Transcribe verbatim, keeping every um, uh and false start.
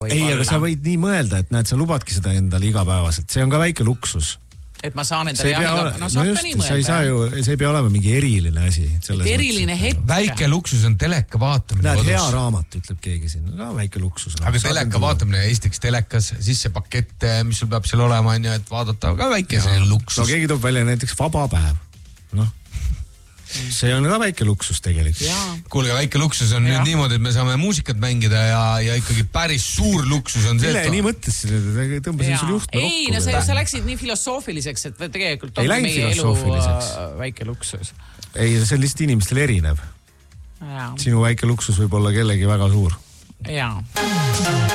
ei, aga sa võid nii mõelda, et näed, sa lubadki seda endale igapäevaselt. See on ka väike luksus. Et ma saan endale jah, ole, no saab no ka nii mõelda. Sa ei saa ju, see ei pea olema mingi eriline asi. Eriline hetk. Väike luksus on teleka vaatamine. Näed, hea raamat, ütleb keegi siin. No, väike luksus. Aga teleka vaatamine, esiteks telekas, siis see pakett, mis sul peab seal olema, et vaadata ka väike see luksus. No keegi toob välja näiteks vaba päev. Noh. See on ka väike luksus tegelikult. Kuulge, väike luksus on ja. Nüüd niimoodi, et me saame muusikat mängida ja, ja ikkagi päris suur luksus on see. Mille nii mõtlesin, et tõmbasin sul juhtme kokku. Ei, no sa, sa läksid nii filosoofiliseks, et tegelikult on meie elu väike luksus. Ei, see on lihtsalt inimestel erinev. Ja. Sinu väike luksus võib olla kellegi väga suur. Jaa.